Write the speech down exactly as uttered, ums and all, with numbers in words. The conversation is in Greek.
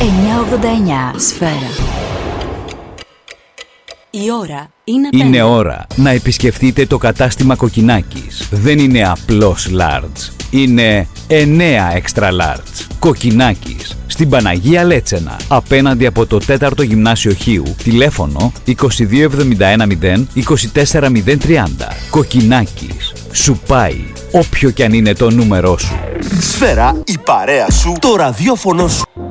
εννιακόσια ογδόντα εννιά. Σφαίρα. Η ώρα είναι πέντε. Είναι ώρα να επισκεφτείτε το κατάστημα Κοκκινάκης. Δεν είναι απλώς large. Είναι εννέα extra large. Κοκκινάκης. Στην Παναγία Λέτσενα. Απέναντι από το τέταρτο Γυμνάσιο Χίου. Τηλέφωνο είκοσι δύο εβδομήντα ένα μηδέν είκοσι τέσσερα μηδέν τριάντα. Κοκκινάκης. Σου πάει όποιο κι αν είναι το νούμερό σου. Σφαίρα, η παρέα σου, το ραδιόφωνο σου.